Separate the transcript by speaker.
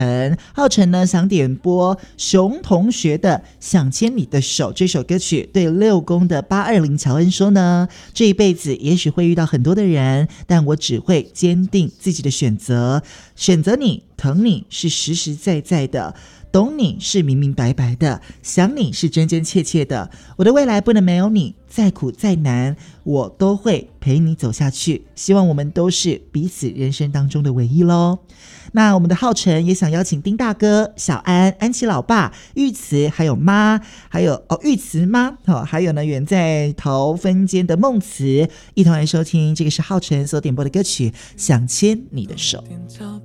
Speaker 1: 浩辰呢想点播熊同学的《想牵你的手》这首歌曲，对六宫的820乔恩说呢，这一辈子也许会遇到很多的人，但我只会坚定自己的选择，选择你，疼你是实实在在的，懂你是明明白白的，想你是真真切切的，我的未来不能没有你，再苦再难我都会陪你走下去，希望我们都是彼此人生当中的唯一咯。那我们的浩辰也想邀请丁大哥、小安、安琪老爸、玉慈还有妈，还有玉慈妈，还有呢远在桃分间的孟慈，一同来收听这个是浩辰所点播的歌曲《想牵你的手》。